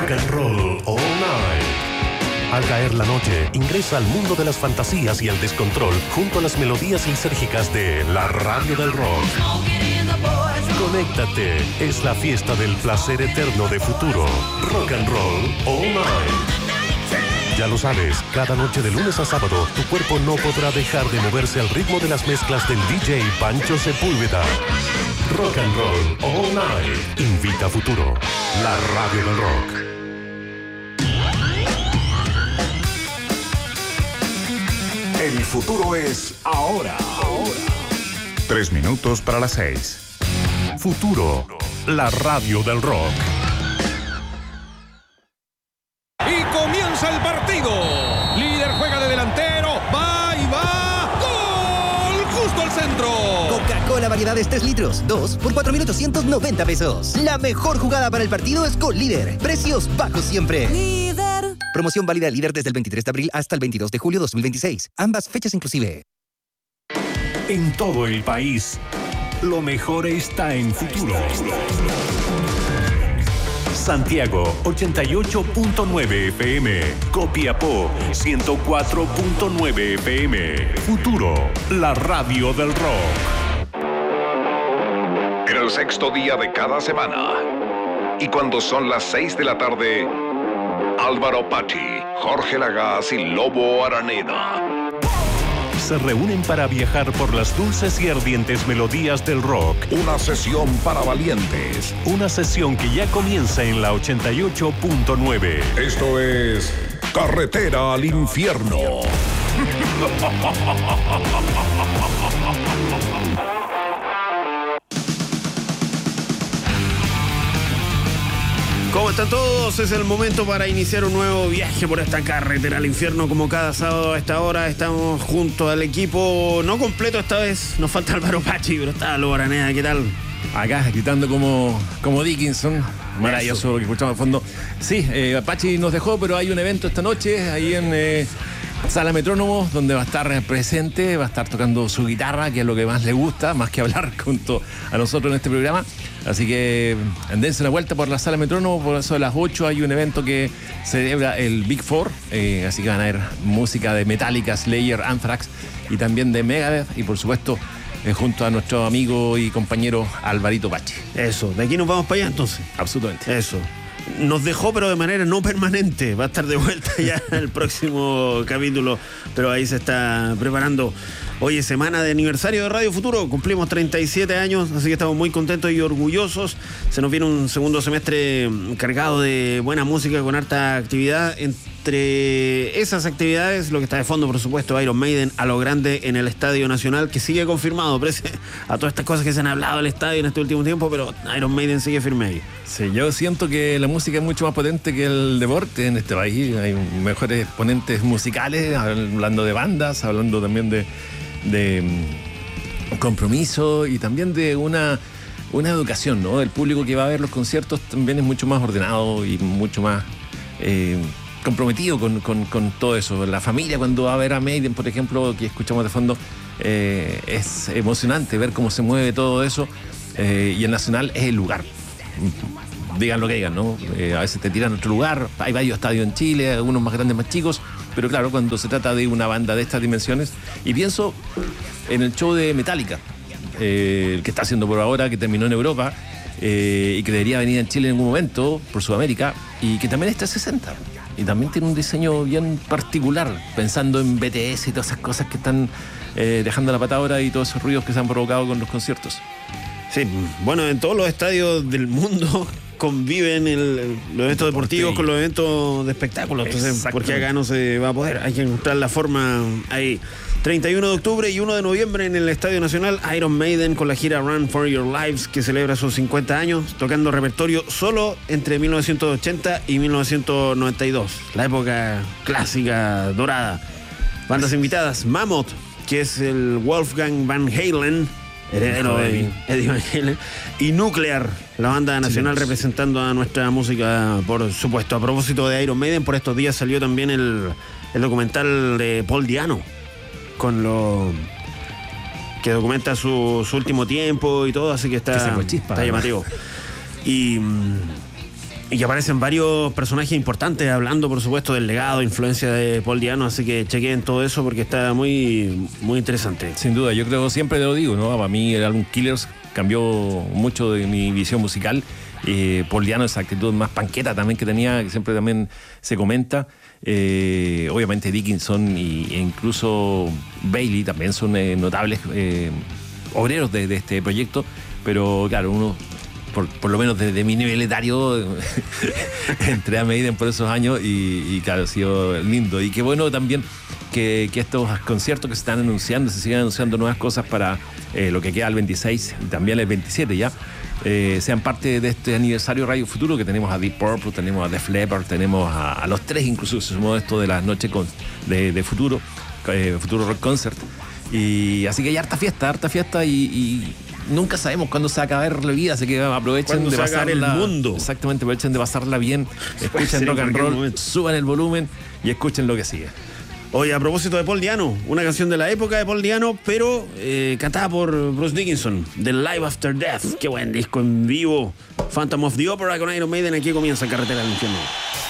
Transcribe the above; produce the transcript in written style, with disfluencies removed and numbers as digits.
Rock and Roll All Night. Al caer la noche, ingresa al mundo de las fantasías y el descontrol junto a las melodías lisérgicas de la radio del rock. Conéctate, es la fiesta del placer eterno de futuro. Rock and Roll All Night. Ya lo sabes, cada noche de lunes a sábado, tu cuerpo no podrá dejar de moverse al ritmo de las mezclas del DJ Pancho Sepúlveda. Rock and Roll All Night. Invita a Futuro, la radio del rock. El futuro es ahora. 3 minutos para las 6. Futuro, la radio del rock. Y comienza el partido. Líder juega de delantero. Va y va. ¡Gol! Justo al centro. Coca-Cola variedades 3 litros. 2 por 4.890 pesos. La mejor jugada para el partido es con Líder. Precios bajos siempre. Líder. Promoción válida Líder desde el 23 de abril hasta el 22 de julio 2026. Ambas fechas inclusive. En todo el país, lo mejor está en Futuro. Santiago, 88.9 FM. Copiapó, 104.9 FM. Futuro, la radio del rock. En el 6º día de cada semana. Y cuando son las 6 de la tarde, Álvaro Pachi, Jorge Lagaz y Lobo Araneda se reúnen para viajar por las dulces y ardientes melodías del rock. Una sesión para valientes. Una sesión que ya comienza en la 88.9. Esto es Carretera al Infierno. ¿Cómo están todos? Es el momento para iniciar un nuevo viaje por esta carretera al infierno. Como cada sábado a esta hora estamos junto al equipo, no completo esta vez. Nos falta Álvaro Pachi, pero está Lobo Araneda. ¿Qué tal? Acá gritando como Dickinson. Maravilloso lo que escuchamos al fondo. Sí, Pachi nos dejó, pero hay un evento esta noche ahí en Sala Metrónomo, donde va a estar presente, va a estar tocando su guitarra, que es lo que más le gusta, más que hablar junto a nosotros en este programa. Así que dense una vuelta por la Sala Metrónomo, por eso de las 8 hay un evento que celebra el Big Four, así que van a ver música de Metallica, Slayer, Anthrax y también de Megadeth y por supuesto junto a nuestro amigo y compañero Alvarito Pachi. Eso, de aquí nos vamos para allá entonces. Absolutamente. Eso. Nos dejó, pero de manera no permanente. Va a estar de vuelta ya en el próximo capítulo, pero ahí se está preparando. Hoy es semana de aniversario de Radio Futuro. Cumplimos 37 años, así que estamos muy contentos y orgullosos. Se nos viene un segundo semestre cargado de buena música, con harta actividad. Entre esas actividades, lo que está de fondo, por supuesto, Iron Maiden a lo grande en el Estadio Nacional, que sigue confirmado, pese a todas estas cosas que se han hablado del estadio en este último tiempo, pero Iron Maiden sigue firme ahí. Sí, yo siento que la música es mucho más potente que el deporte en este país. Hay mejores exponentes musicales, hablando de bandas, hablando también de compromiso y también de una educación, ¿no? El público que va a ver los conciertos también es mucho más ordenado y mucho más comprometido con todo eso. La familia, cuando va a ver a Maiden, por ejemplo, que escuchamos de fondo, es emocionante ver cómo se mueve todo eso, y el Nacional es el lugar. Digan lo que digan, ¿no? A veces te tiran a otro lugar. Hay varios estadios en Chile, algunos más grandes, más chicos, pero claro, cuando se trata de una banda de estas dimensiones, y pienso en el show de Metallica, el que está haciendo por ahora, que terminó en Europa, y que debería venir en Chile en algún momento, por Sudamérica, y que también está 60, y también tiene un diseño bien particular, pensando en BTS y todas esas cosas que están dejando la pata ahora, y todos esos ruidos que se han provocado con los conciertos. Sí, bueno, en todos los estadios del mundo conviven los eventos deportivos con los eventos de espectáculos. Entonces, ¿por qué acá no se va a poder? Hay que encontrar la forma ahí. 31 de octubre y 1 de noviembre en el Estadio Nacional, Iron Maiden con la gira Run for Your Lives, que celebra sus 50 años, tocando repertorio solo entre 1980 y 1992. La época clásica, dorada. Bandas invitadas, Mammoth, que es el Wolfgang Van Halen, heredero de Eddie Van Halen, y Nuclear, la banda nacional representando a nuestra música, por supuesto. A propósito de Iron Maiden, por estos días salió también el documental de Paul Diano, con lo que documenta su último tiempo y todo, así que está llamativo. Y Y que aparecen varios personajes importantes hablando, por supuesto, del legado, influencia de Paul Di'Anno, así que chequen todo eso porque está muy, muy interesante. Sin duda, yo creo, siempre lo digo, ¿no? Para mí el álbum Killers cambió mucho de mi visión musical. Paul Di'Anno, esa actitud más panqueta también que tenía, que siempre también se comenta. Obviamente Dickinson e incluso Bailey también son notables obreros de este proyecto, pero claro, uno por lo menos de mi nivel etario entré a Maiden por esos años y claro, ha sido lindo. Y qué bueno también que estos conciertos que se están anunciando, se siguen anunciando nuevas cosas para lo que queda el 26 y también el 27 ya, sean parte de este aniversario Radio Futuro, que tenemos a Deep Purple, tenemos a Def Leppard, tenemos a los tres, incluso se sumó esto de las noches de Futuro, Futuro Rock Concert. Y así que hay harta fiesta y nunca sabemos cuándo se va a acabar la vida, así que aprovechen de pasarla. El mundo. Exactamente, aprovechen de pasarla bien, escuchen rock and roll, suban el volumen y escuchen lo que sigue. Oye, a propósito de Paul Di'Anno, una canción de la época de Paul Di'Anno, pero cantada por Bruce Dickinson, The Live After Death. Qué buen disco en vivo. Phantom of the Opera con Iron Maiden. Aquí comienza Carretera del Infierno.